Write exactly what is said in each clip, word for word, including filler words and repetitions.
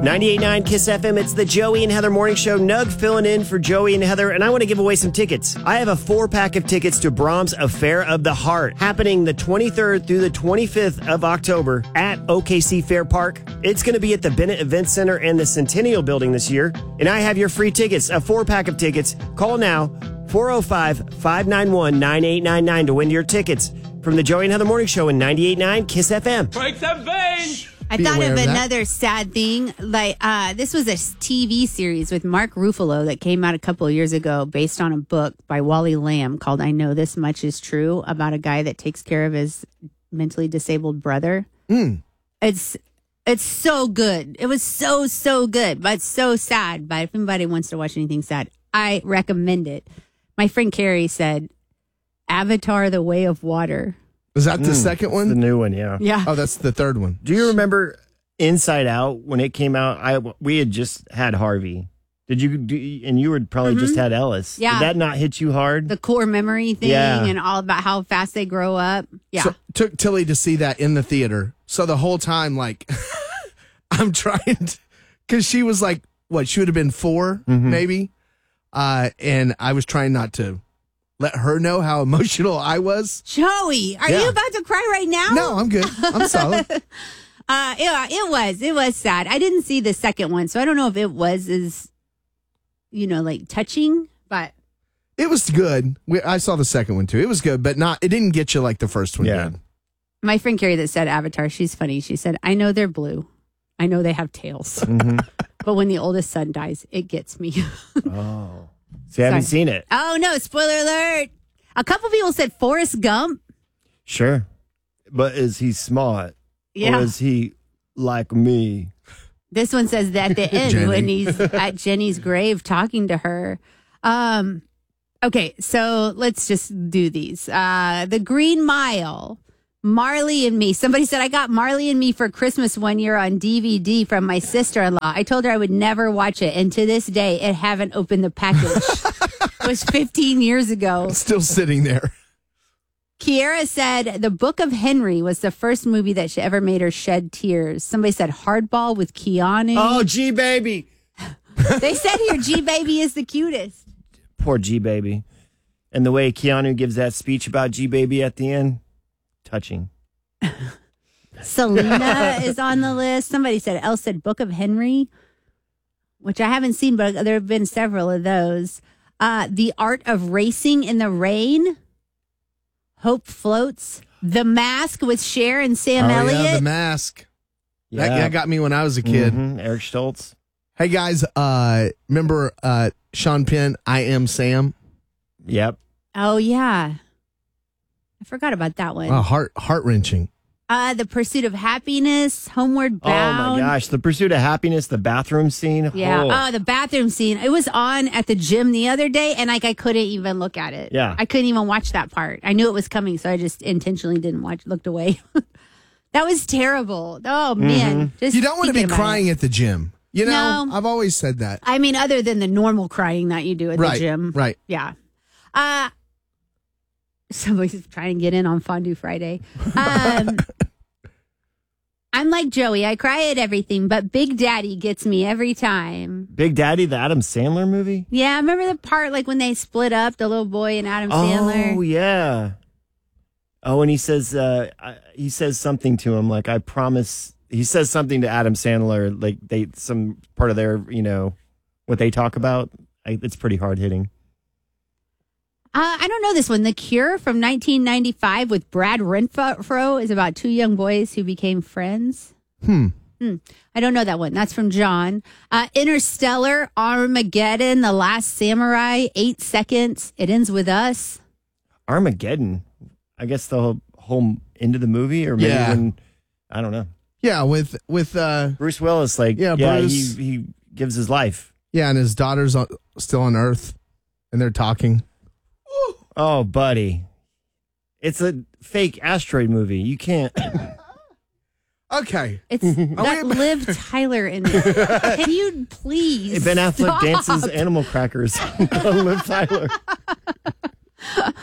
ninety-eight point nine Kiss F M, it's the Joey and Heather Morning Show. Nug filling in for Joey and Heather, and I want to give away some tickets. I have a four-pack of tickets to Brahms' Affair of the Heart, happening the twenty-third through the twenty-fifth of October at O K C Fair Park. It's going to be at the Bennett Event Center and the Centennial Building this year, and I have your free tickets, a four-pack of tickets. Call now, four oh five, five nine one, nine eight nine nine to win your tickets from the Joey and Heather Morning Show in ninety-eight point nine Kiss F M. Break the vein! I Be thought aware of of that. another sad thing. Like, uh, this was a T V series with Mark Ruffalo that came out a couple of years ago based on a book by Wally Lamb called I Know This Much Is True, about a guy that takes care of his mentally disabled brother. Mm. It's it's so good. It was so, so good, but so sad. But if anybody wants to watch anything sad, I recommend it. My friend Carrie said, Avatar, The Way of Water. Was that the Mm, second The one? new one, yeah. Yeah. Oh, that's the third one. Do you remember Inside Out when it came out? I we had just had Harvey. Did you do? And you had probably just had Ellis. Yeah. Did that not hit you hard? The core memory thing Yeah. and all about how fast they grow up. Yeah. So, took Tilly to see that in the theater. So the whole time, like, I'm trying to, because she was like, what, she would have been four, Mm-hmm. maybe. Uh, and I was trying not to let her know how emotional I was. Joey, are Yeah. you about to cry right now? No, I'm good. I'm solid. Uh, yeah, it was. It was sad. I didn't see the second one, so I don't know if it was as, you know, like touching, but It was good. We, I saw the second one too. It was good, but not. It didn't get you like the first one Yeah. did. my friend Carrie that said Avatar, she's funny. She said, I know they're blue. I know they have tails. Mm-hmm. But when the oldest son dies, it gets me. Oh. See, I haven't Sorry. seen it. Oh, no, spoiler alert. A couple people said Forrest Gump. Sure. But is he smart? Yeah. Or is he like me? This one says that at the end Jenny. when he's at Jenny's grave talking to her. Um, okay, so let's just do these. Uh, the Green Mile, Marley and Me. Somebody said, I got Marley and Me for Christmas one year on D V D from my sister-in-law. I told her I would never watch it, and to this day, it haven't opened the package. It was fifteen years ago. Still sitting there. Kiera said the Book of Henry was the first movie that she ever made her shed tears. Somebody said Hardball with Keanu. Oh, G Baby. They said here G Baby is the cutest. Poor G Baby. And the way Keanu gives that speech about G Baby at the end, touching. Selena is on the list. Somebody said, Elle said Book of Henry, which I haven't seen, but there have been several of those. Uh, the Art of Racing in the Rain. Hope Floats. The Mask with Cher and Sam oh, Elliott. yeah, The Mask. That, that got me when I was a kid. Mhm. Eric Stoltz. Hey, guys, uh, remember uh, Sean Penn, I Am Sam? Yep. Oh, yeah. I forgot about that one. Oh, heart heart-wrenching. Uh, The Pursuit of Happiness, Homeward Oh Bound. my gosh. The Pursuit of Happiness, the bathroom scene. Yeah. Oh. Oh, the bathroom scene. It was on at the gym the other day, and like I couldn't even look at it. Yeah. I couldn't even watch that part. I knew it was coming, so I just intentionally didn't watch. Looked away. That was terrible. Oh man. Just You don't want to be thinking about crying it. at the gym. You know, No. I've always said that. I mean, other than the normal crying that you do at Right, the gym. right. Yeah. Uh somebody's trying to get in on Fondue Friday. Um I'm like Joey. I cry at everything, but Big Daddy gets me every time. Big Daddy, the Adam Sandler movie? Yeah, remember the part like when they split up, the little boy and Adam Oh, Sandler? yeah. Oh, and he says uh, I- he says something to him like, I promise. He says something to Adam Sandler, like they some part of their, you know, what they talk about. I, it's pretty hard hitting. Uh, I don't know this one. The Cure from nineteen ninety-five with Brad Renfro is about two young boys who became friends. Hmm. Hmm. I don't know that one. That's from John. Uh, Interstellar, Armageddon, The Last Samurai, Eight Seconds. It Ends With Us. Armageddon. I guess the whole, whole end of the movie, or maybe Yeah. when, I don't know. Yeah, with with uh, Bruce Willis, like, Yeah, yeah, Bruce. he he gives his life. yeah, and his daughter's on, still on Earth, and they're talking. Oh, buddy, it's a fake asteroid movie. You can't. Okay, It's got Liv Tyler in it. Can you please Ben Affleck stop? dances animal crackers on Liv Tyler.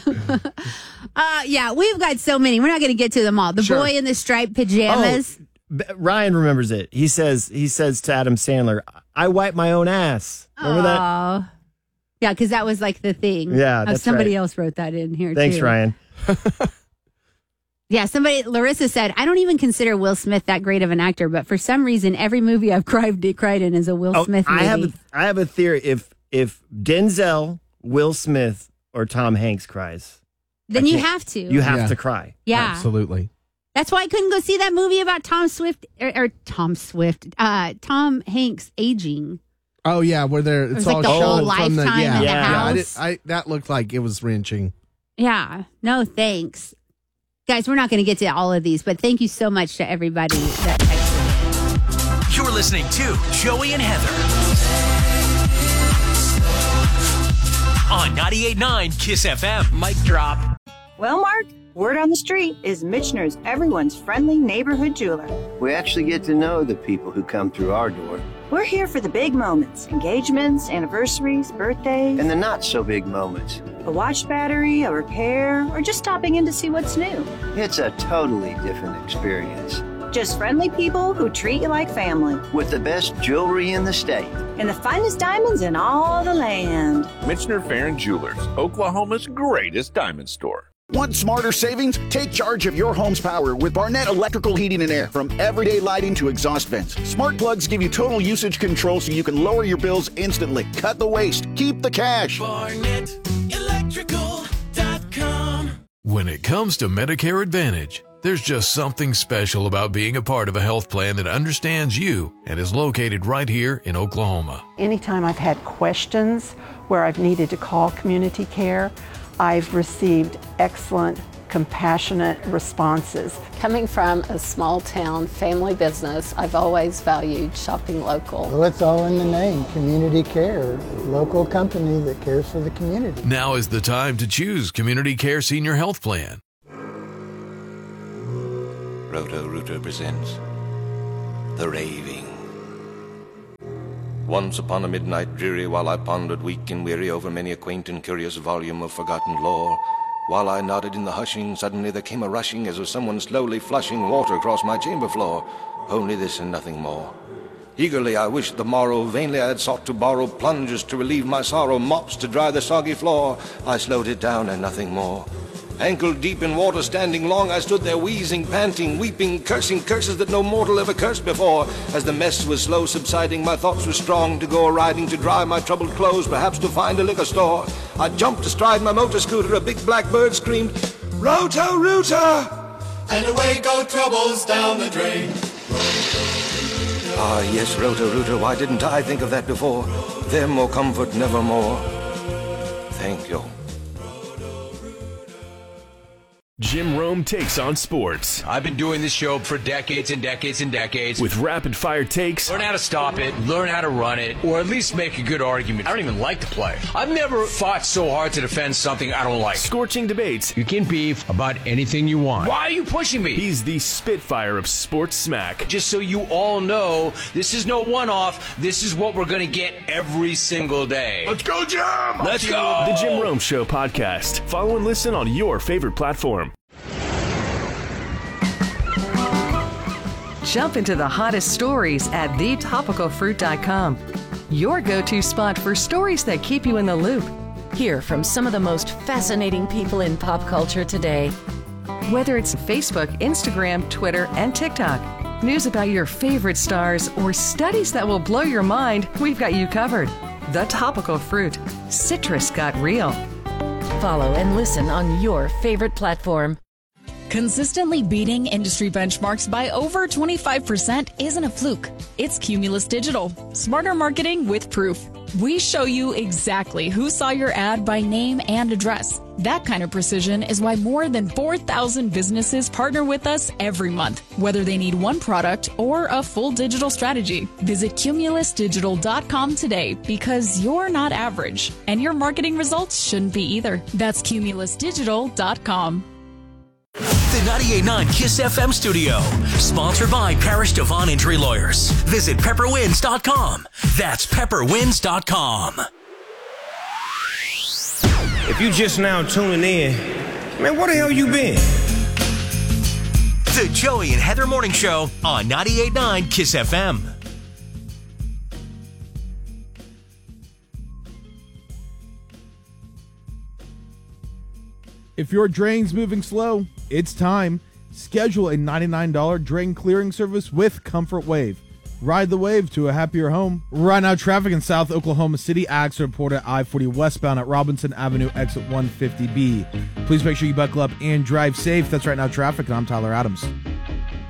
Uh, yeah, we've got so many. We're not going to get to them all. The Sure. boy in the striped pajamas. Oh, B- Ryan remembers it. He says he says to Adam Sandler, "I wipe my own ass." Remember that? Oh, yeah, because that was like the thing. Yeah, oh, that's somebody right. else wrote that in here. Thanks, too. Ryan. Yeah, somebody, Larissa said, I don't even consider Will Smith that great of an actor, but for some reason, every movie I've cried, cried in is a Will Oh, Smith movie. I have a, I have a theory. If if Denzel, Will Smith, or Tom Hanks cries, then I you can't- have to. you have Yeah. to cry. yeah. Absolutely. That's why I couldn't go see that movie about Tom Swift, or, or Tom Swift, uh, Tom Hanks aging. Oh yeah, where they're it's was like all the shown whole from the lifetime yeah in the yeah. I, did, house. I that looked like it was wrenching. Yeah, no thanks. Guys, we're not going to get to all of these, but thank you so much to everybody that texted. You're listening to Joey and Heather on ninety-eight point nine Kiss F M. Mic drop. Well, Mark, word on the street is Michener's everyone's friendly neighborhood jeweler. We actually get to know the people who come through our door We're here for the big moments, engagements, anniversaries, birthdays, and the not so big moments. a watch battery, a repair, or just stopping in to see what's new. It's a totally different experience Just friendly people who treat you like family. with the best jewelry in the state. And the finest diamonds in all the land. Michener Farron Jewelers, Oklahoma's greatest diamond store. Want smarter savings? Take charge of your home's power with Barnett Electrical Heating and Air. From everyday lighting to exhaust vents, smart plugs give you total usage control so you can lower your bills instantly. Cut the waste. Keep the cash. Barnett Electrical dot com. When it comes to Medicare Advantage, there's just something special about being a part of a health plan that understands you and is located right here in Oklahoma. Anytime I've had questions where I've needed to call community care, I've received excellent, compassionate responses. Coming from a small town family business, I've always valued shopping local. Well, it's all in the name, community care, local company that cares for the community. Now is the time to choose Community Care Senior Health Plan. Roto-Rooter presents The Raving. Once upon a midnight dreary, while I pondered weak and weary over many a quaint and curious volume of forgotten lore, while I nodded in the hushing, suddenly there came a rushing as of someone slowly flushing water across my chamber floor. Only this and nothing more. Eagerly I wished the morrow, vainly I had sought to borrow plungers to relieve my sorrow, mops to dry the soggy floor. I slowed it down and nothing more. Ankle deep in water, standing long, I stood there wheezing, panting, weeping, cursing curses that no mortal ever cursed before. As the mess was slow subsiding, my thoughts were strong to go a-riding, to dry my troubled clothes, perhaps to find a liquor store. I jumped astride my motor scooter, a big black bird screamed, Roto-Rooter! And away go troubles down the drain. Ah, yes, Roto-Rooter, why didn't I think of that before? Them or comfort nevermore. Thank you. Jim Rome takes on sports. I've been doing this show for decades and decades and decades. With rapid-fire takes. Learn how to stop it, learn how to run it, or at least make a good argument. I don't even like to play. I've never fought so hard to defend something I don't like. Scorching debates. You can beef about anything you want. Why are you pushing me? He's the Spitfire of sports smack. Just so you all know, this is no one-off. This is what we're going to get every single day. Let's go, Jim! Let's go! The Jim Rome Show podcast. Follow and listen on your favorite platform. Jump into the hottest stories at the topical fruit dot com. Your go-to spot for stories that keep you in the loop. Hear from some of the most fascinating people in pop culture today. Whether it's Facebook, Instagram, Twitter, and TikTok, news about your favorite stars, or studies that will blow your mind, we've got you covered. The Topical Fruit. Citrus got real. Follow and listen on your favorite platform. Consistently beating industry benchmarks by over twenty-five percent isn't a fluke. It's Cumulus Digital. Smarter marketing with proof. We show you exactly who saw your ad by name and address. That kind of precision is why more than four thousand businesses partner with us every month, whether they need one product or a full digital strategy. Visit Cumulus Digital dot com today, because you're not average, and your marketing results shouldn't be either. That's Cumulus Digital dot com. The ninety-eight point nine Kiss F M studio, sponsored by Parish Devon Injury Lawyers. Visit pepper wins dot com. That's pepper wins dot com. If you just now tuning in, man, where the hell you been? The Joey and Heather Morning Show on ninety-eight point nine Kiss F M. If your drain's moving slow, it's time. Schedule a ninety-nine dollars drain clearing service with Comfort Wave. Ride the wave to a happier home. Right now, traffic in South Oklahoma City acts report at I forty westbound at Robinson Avenue, exit one fifty B. Please make sure you buckle up and drive safe. That's Right Now Traffic, and I'm Tyler Adams.